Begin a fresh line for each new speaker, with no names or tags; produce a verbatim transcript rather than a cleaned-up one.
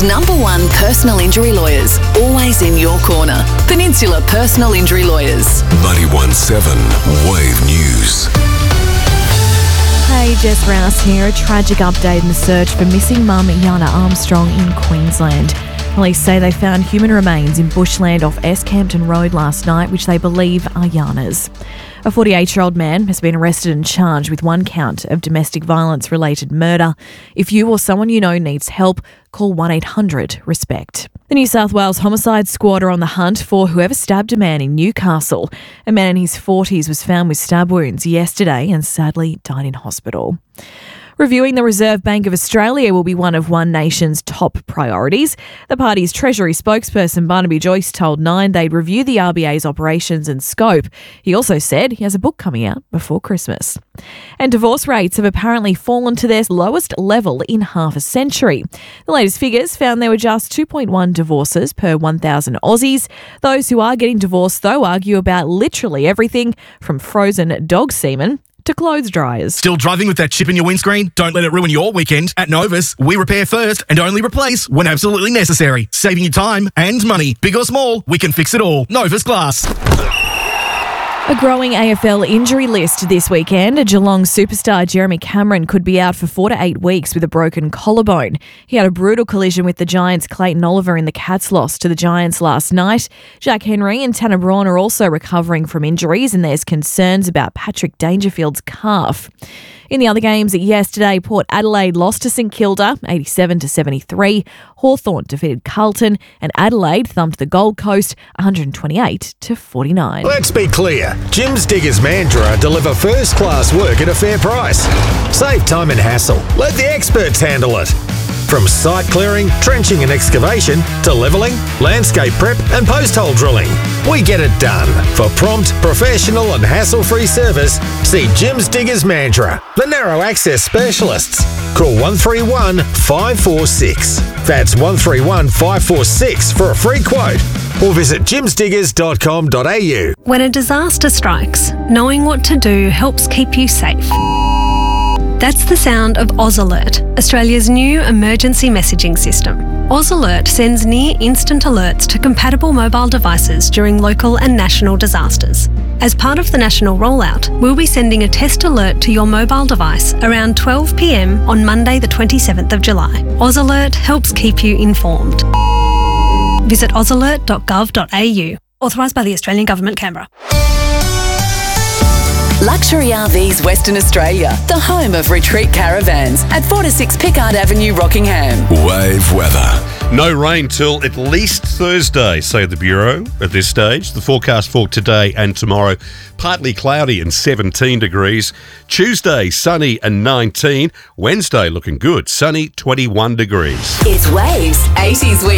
number one personal injury lawyers, always in your corner. Peninsula Personal Injury Lawyers.
ninety-one point seven Wave News.
Hey, Jess Rouse here. A tragic update in the search for missing mum Yana Armstrong in Queensland. Police say they found human remains in bushland off Escampton Road last night, which they believe are Yana's. A forty-eight-year-old man has been arrested and charged with one count of domestic violence-related murder. If you or someone you know needs help, call one eight hundred RESPECT. The New South Wales Homicide Squad are on the hunt for whoever stabbed a man in Newcastle. A man in his forties was found with stab wounds yesterday and sadly died in hospital. Reviewing the Reserve Bank of Australia will be one of One Nation's top priorities. The party's Treasury spokesperson Barnaby Joyce told Nine they'd review the R B A's operations and scope. He also said he has a book coming out before Christmas. And divorce rates have apparently fallen to their lowest level in half a century. The latest figures found there were just two point one divorces per one thousand Aussies. Those who are getting divorced, though, argue about literally everything from frozen dog semen to clothes dryers.
Still driving with that chip in your windscreen? Don't let it ruin your weekend. At Novus, we repair first and only replace when absolutely necessary. Saving you time and money. Big or small, we can fix it all. Novus Glass.
A growing A F L injury list this weekend. A Geelong superstar, Jeremy Cameron, could be out for four to eight weeks with a broken collarbone. He had a brutal collision with the Giants' Clayton Oliver in the Cats' loss to the Giants last night. Jack Henry and Tanner Braun are also recovering from injuries, and there's concerns about Patrick Dangerfield's calf. In the other games yesterday, Port Adelaide lost to St Kilda, eighty-seven to seventy-three. Hawthorn defeated Carlton, and Adelaide thumped the Gold Coast, one twenty-eight to forty-nine.
Let's be clear. Jim's Diggers Mandurah deliver first-class work at a fair price. Save time and hassle. Let the experts handle it. From site clearing, trenching and excavation to levelling, landscape prep and post-hole drilling. We get it done. For prompt, professional and hassle-free service, see Jim's Diggers Mandurah, the narrow access specialists. Call one three one, five four six. That's one three one, five four six for a free quote. Or visit jims diggers dot com dot a u.
When a disaster strikes, knowing what to do helps keep you safe. That's the sound of Oz Alert, Australia's new emergency messaging system. Oz Alert sends near-instant alerts to compatible mobile devices during local and national disasters. As part of the national rollout, we'll be sending a test alert to your mobile device around twelve p m on Monday the twenty-seventh of July. Oz Alert helps keep you informed. Visit oz alert dot gov dot a u. Authorised by the Australian Government, Canberra.
Luxury R Vs Western Australia, the home of retreat caravans at four to six Pickard Avenue, Rockingham.
Wave weather.
No rain till at least Thursday, say the Bureau at this stage. The forecast for today and tomorrow, partly cloudy and seventeen degrees. Tuesday, sunny and nineteen. Wednesday, looking good, sunny, twenty-one degrees.
It's Waves eighties Week.